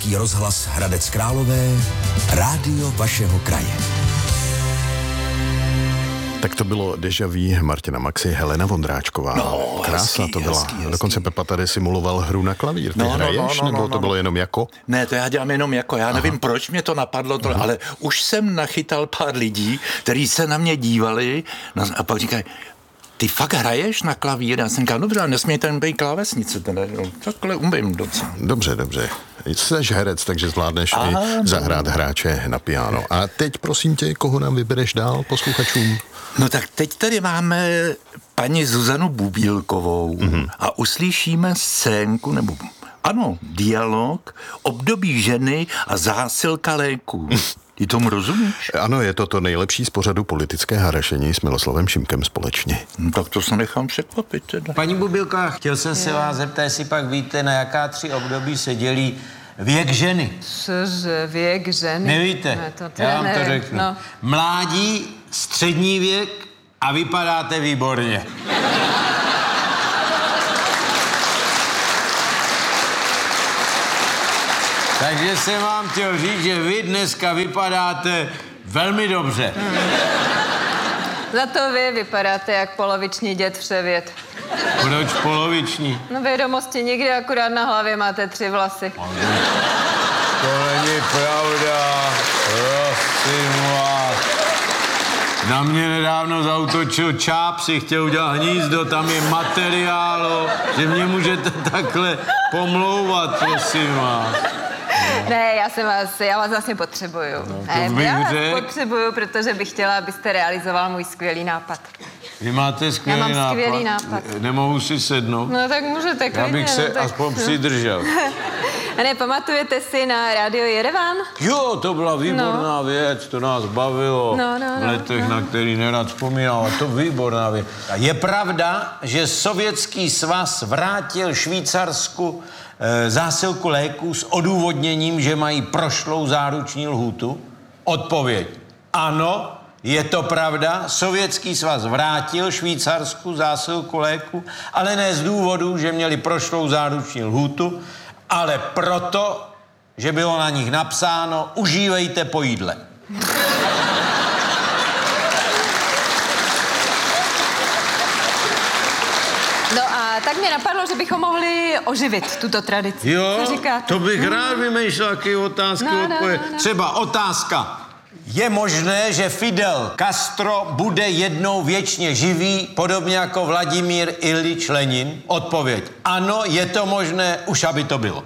Český rozhlas Hradec Králové, rádio vašeho kraje. Tak to bylo Deja Vu Martina Maxy, Helena Vondráčková. No, krásná to byla. hezký. Dokonce Pepa tady simuloval hru na klavír. Ty hraješ, nebo to bylo jenom jako? Ne, to já dělám jenom jako. Já nevím, proč mě to napadlo, ale už jsem nachytal pár lidí, kteří se na mě dívali a pak říkají, ty fakt hraješ na klavír? Já jsem říkal, dobře, ale nesmějte být klávesnice. Takhle umím docela. Dobře. Jsi herec, takže zvládneš i zahrát hráče na piano. A teď, prosím tě, koho nám vybereš dál posluchačům? No tak teď tady máme paní Zuzanu Bubílkovou a uslyšíme scénku, nebo dialog, období ženy a zásilka léků. Ty tomu rozumíš? Ano, je to nejlepší z pořadu Politické harašení s Miloslavem Šimkem společně. No, tak to se nechám překvapit teda. Paní Bubílková, chtěl jsem se vás zeptat, jestli pak víte, na jaká 3 období se dělí věk ženy. Cože, věk ženy? Nevíte? Ne, já vám to nevím. řeknu. No. Mládí, střední věk a vypadáte výborně. Takže jsem vám chtěl říct, že vy dneska vypadáte velmi dobře. Za to vy vypadáte jak poloviční děd Vševěd. Proč poloviční? No vědomosti nikdy, akurát na hlavě máte 3 vlasy. To není pravda, prosím vás. Na mě nedávno zautočil čáp, si chtěl udělat hnízdo, tam je materiálo, že mě můžete takhle pomlouvat, prosím vás. Ne, já vás vlastně potřebuju. Já vás potřebuju, protože bych chtěla, abyste realizoval můj skvělý nápad. Vy máte skvělý nápad? Já mám skvělý nápad. Nemohu si sednout? No tak můžete klidně. Já bych se aspoň přidržel. A ne, pamatujete si na rádio Jerevan? Jo, to byla výborná věc, to nás bavilo v letech, na který nerad vzpomínal, a to výborná věc. Je pravda, že Sovětský svaz vrátil Švýcarsku zásilku léků s odůvodněním, že mají prošlou záruční lhůtu? Odpověď. Ano, je to pravda. Sovětský svaz vrátil Švýcarsku zásilku léků, ale ne z důvodu, že měli prošlou záruční lhůtu, ale proto, že bylo na nich napsáno užívejte po jídle. No a tak mě napadlo, že bychom mohli oživit tuto tradici. Jo, co říkáte? to bych rád vymýšlel taky otázky. Třeba otázka. Je možné, že Fidel Castro bude jednou věčně živý, podobně jako Vladimír Ilič Lenin? Odpověď. Ano, je to možné, už aby to bylo.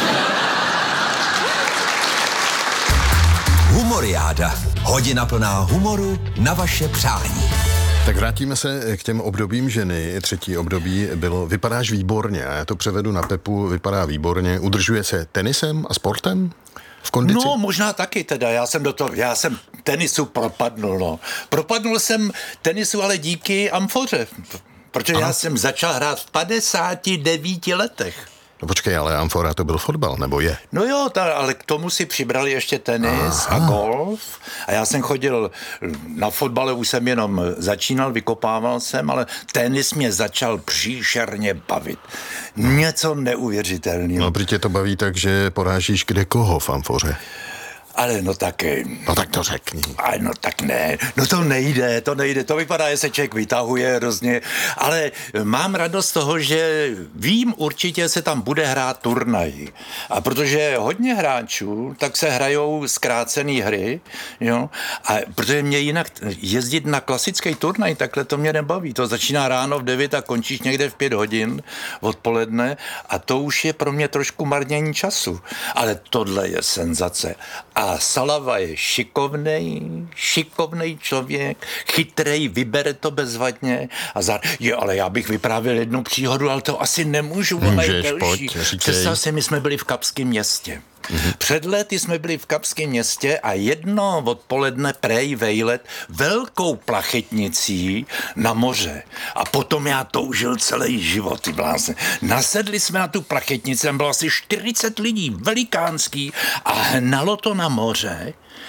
Humoriáda. Hodina plná humoru na vaše přání. Tak vrátíme se k těm obdobím ženy. 3. období bylo vypadáš výborně. A já to převedu na Pepu, vypadá výborně. Udržuje se tenisem a sportem? V kondici? No, možná taky teda. Já jsem tenisu propadnul, no. Propadnul jsem tenisu, ale díky amfoře. Protože já jsem začal hrát v 59 letech. No počkej, ale amfora to byl fotbal, nebo je? No jo, ale k tomu si přibrali ještě tenis a golf. A já jsem chodil na fotbale, už jsem jenom začínal, vykopával jsem, ale tenis mě začal příšerně bavit. Něco neuvěřitelného. No, protože to baví tak, že porážíš kde koho v amfoře. Ale no tak... No tak to řekni. Ale no tak ne, no to nejde, to vypadá, že se člověk vytahuje hrozně, ale mám radost z toho, že vím určitě, se tam bude hrát turnaj. A protože hodně hráčů, tak se hrajou zkrácený hry, jo, a protože mě jinak jezdit na klasický turnaj, takhle to mě nebaví. To začíná ráno v 9 a končíš někde v 5 hodin odpoledne a to už je pro mě trošku marnění času. Ale tohle je senzace. A Salava je šikovnej člověk, chytrej, vybere to bezvadně. Ale já bych vyprávěl jednu příhodu, ale to asi nemůžu. Můžeš, pojď, Představ si, my jsme byli v Kapském Městě. Před lety jsme byli v Kapském Městě a jedno odpoledne prej vejlet velkou plachetnicí na moře. A potom já toužil celý život, ty blázne. Nasedli jsme na tu plachetnici, tam bylo asi 40 lidí, velikánský, a hnalo to na moře.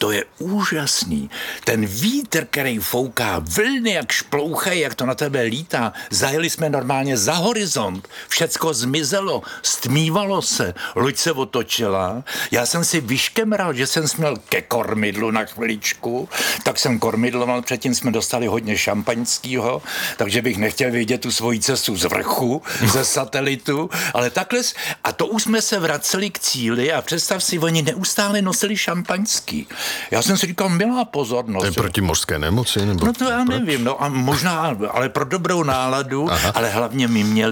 to je úžasný. Ten vítr, který fouká, vlny jak šplouchají, jak to na tebe lítá. Zajeli jsme normálně za horizont. Všecko zmizelo, stmívalo se, loď se otočila. Já jsem si vyškemral, že jsem směl ke kormidlu na chviličku, tak jsem kormidloval, předtím jsme dostali hodně šampaňského, takže bych nechtěl vidět tu svoji cestu z vrchu, ze satelitu, ale takhle, a to už jsme se vraceli k cíli a představ si, oni neustále nosili šampaňský. Já jsem si říkal, milá pozornost. To je proti mořské nemoci? Nebo no to já nevím, no a možná, ale pro dobrou náladu, ale hlavně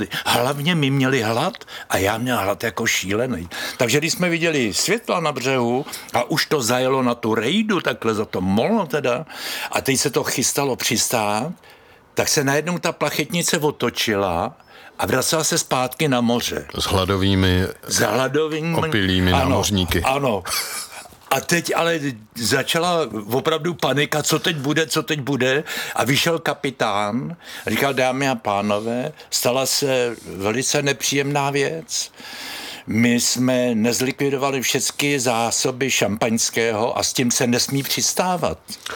my měli hlad a já měl hlad jako šílený. Takže když jsme viděli světla na břehu a už to zajelo na tu rejdu, takhle za to molo teda, a teď se to chystalo přistát, tak se najednou ta plachetnice otočila a vracela se zpátky na moře. S hladovými opilými námořníky. Ano. A teď ale začala opravdu panika, co teď bude. A vyšel kapitán a říkal, dámy a pánové, stala se velice nepříjemná věc. My jsme nezlikvidovali všechny zásoby šampaňského a s tím se nesmí přistávat.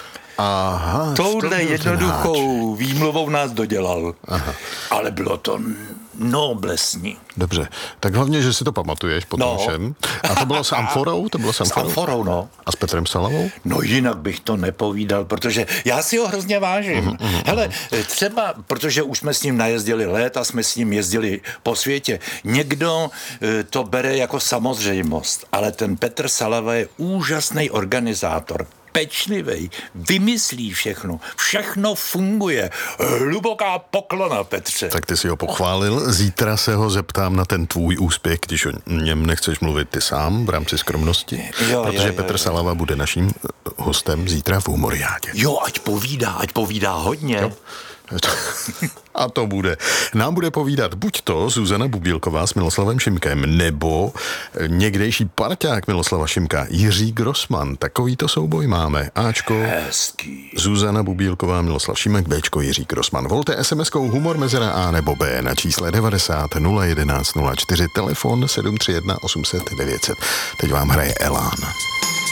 Aha, touhle jednoduchou výmluvou nás dodělal. Aha. Ale bylo to noblesní. Dobře, tak hlavně, že si to pamatuješ po tom všem. A to bylo s Amforou? S Amforou, no. A s Petrem Salavou? No jinak bych to nepovídal, protože já si ho hrozně vážím. Hele, třeba, protože už jsme s ním najezdili léta, jsme s ním jezdili po světě. Někdo to bere jako samozřejmost, ale ten Petr Salava je úžasný organizátor. Pečlivej, vymyslí všechno funguje. Hluboká poklona, Petře. Tak ty si ho pochválil, zítra se ho zeptám na ten tvůj úspěch, když o něm nechceš mluvit ty sám v rámci skromnosti, protože Petr Salava bude naším hostem zítra v Humoriádě. Jo, ať povídá hodně. Jo. A to bude. Nám bude povídat buď to Zuzana Bubílková s Miloslavem Šimkem, nebo někdejší parťák Miloslava Šimka, Jiří Grossman. Takovýto souboj máme. Ačko, hezký. Zuzana Bubílková, Miloslav Šimek, Bčko, Jiří Grossman. Volte SMS-kou humor mezera A nebo B na čísle 90 011 04, telefon 731 800 900. Teď vám hraje Elán.